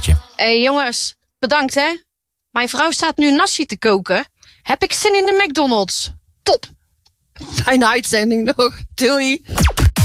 belletje. Hey jongens, bedankt hè. Mijn vrouw staat nu nasi te koken. Heb ik zin in de McDonald's? Top. Fijne uitzending nog. Doei.